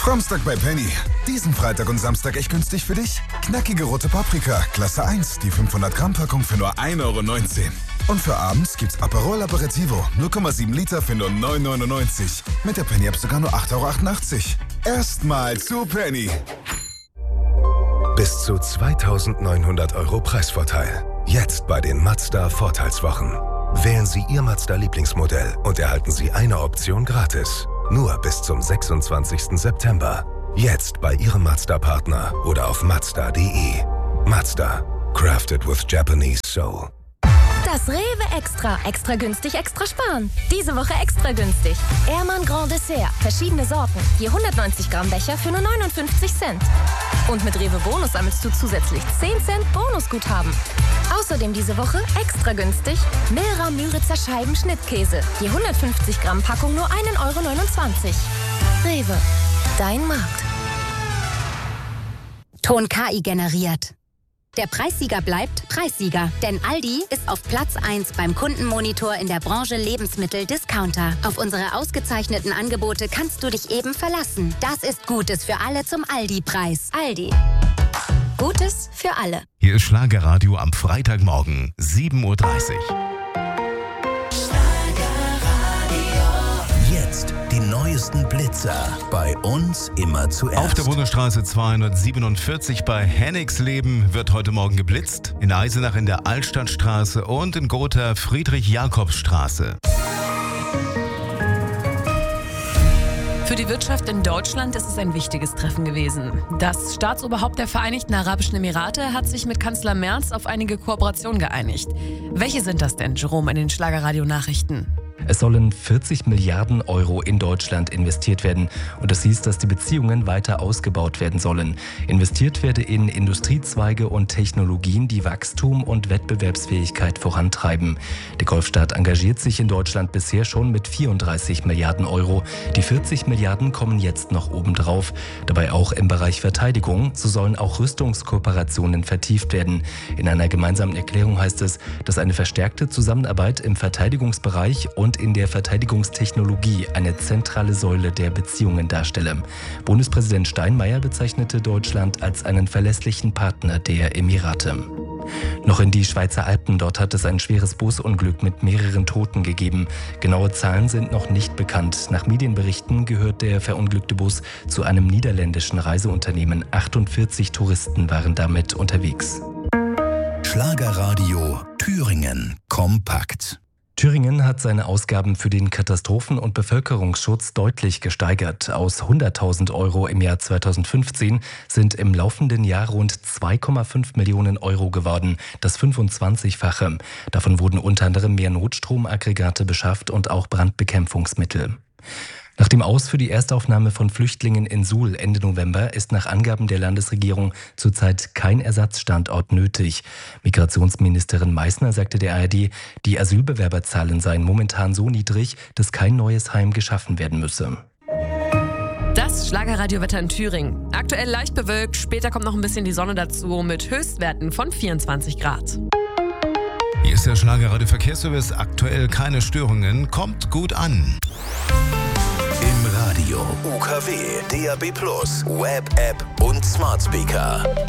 Frommstag bei Penny. Diesen Freitag und Samstag echt günstig für dich? Knackige rote Paprika, Klasse 1, die 500 Gramm Packung für nur 1,19 €. Und für abends gibt's Aperol Aperitivo, 0,7 Liter für nur 9,99 €. Mit der Penny-App sogar nur 8,88 €. Erstmal zu Penny. Bis zu 2.900 € Preisvorteil. Jetzt bei den Mazda Vorteilswochen. Wählen Sie Ihr Mazda-Lieblingsmodell und erhalten Sie eine Option gratis. Nur bis zum 26. September. Jetzt bei Ihrem Mazda-Partner oder auf Mazda.de. Mazda. Crafted with Japanese soul. Das Rewe Extra. Extra günstig, extra sparen. Diese Woche extra günstig. Ehrmann Grand Dessert. Verschiedene Sorten. Je 190 Gramm Becher für nur 59 Cent. Und mit Rewe Bonus sammelst du zusätzlich 10 Cent Bonusguthaben. Außerdem diese Woche extra günstig Milra Müritzer Scheiben Schnittkäse. Je 150 Gramm Packung nur 1,29 €. Rewe. Dein Markt. Ton KI generiert. Der Preissieger bleibt Preissieger, denn Aldi ist auf Platz 1 beim Kundenmonitor in der Branche Lebensmittel-Discounter. Auf unsere ausgezeichneten Angebote kannst du dich eben verlassen. Das ist Gutes für alle zum Aldi-Preis. Aldi. Gutes für alle. Hier ist Schlagerradio am Freitagmorgen, 7:30 Uhr. Jetzt die neuesten Blitzer. Bei uns immer zuerst. Auf der Bundesstraße 247 bei Henningsleben wird heute Morgen geblitzt. In Eisenach in der Altstadtstraße und in Gotha Friedrich-Jakobs-Straße. Für die Wirtschaft in Deutschland ist es ein wichtiges Treffen gewesen. Das Staatsoberhaupt der Vereinigten Arabischen Emirate hat sich mit Kanzler Merz auf einige Kooperationen geeinigt. Welche sind das denn, Jerome, in den Schlagerradio-Nachrichten? Es sollen 40 Milliarden € in Deutschland investiert werden. Und das hieß, dass die Beziehungen weiter ausgebaut werden sollen. Investiert werde in Industriezweige und Technologien, die Wachstum und Wettbewerbsfähigkeit vorantreiben. Der Golfstaat engagiert sich in Deutschland bisher schon mit 34 Milliarden €. Die 40 Milliarden kommen jetzt noch obendrauf. Dabei auch im Bereich Verteidigung. So sollen auch Rüstungskooperationen vertieft werden. In einer gemeinsamen Erklärung heißt es, dass eine verstärkte Zusammenarbeit im Verteidigungsbereich und in der Verteidigungstechnologie eine zentrale Säule der Beziehungen darstelle. Bundespräsident Steinmeier bezeichnete Deutschland als einen verlässlichen Partner der Emirate. Noch in die Schweizer Alpen. Dort hat es ein schweres Busunglück mit mehreren Toten gegeben. Genaue Zahlen sind noch nicht bekannt. Nach Medienberichten gehört der verunglückte Bus zu einem niederländischen Reiseunternehmen. 48 Touristen waren damit unterwegs. Schlagerradio Thüringen kompakt. Thüringen hat seine Ausgaben für den Katastrophen- und Bevölkerungsschutz deutlich gesteigert. Aus 100.000 € im Jahr 2015 sind im laufenden Jahr rund 2,5 Millionen € geworden, das 25-fache. Davon wurden unter anderem mehr Notstromaggregate beschafft und auch Brandbekämpfungsmittel. Nach dem Aus für die Erstaufnahme von Flüchtlingen in Suhl Ende November ist nach Angaben der Landesregierung zurzeit kein Ersatzstandort nötig. Migrationsministerin Meißner sagte der ARD, die Asylbewerberzahlen seien momentan so niedrig, dass kein neues Heim geschaffen werden müsse. Das Schlagerradiowetter in Thüringen. Aktuell leicht bewölkt, später kommt noch ein bisschen die Sonne dazu mit Höchstwerten von 24 Grad. Hier ist der Schlagerradio-Verkehrsservice. Aktuell keine Störungen. Kommt gut an. Im Radio, UKW, DAB+, Web-App und Smart Speaker.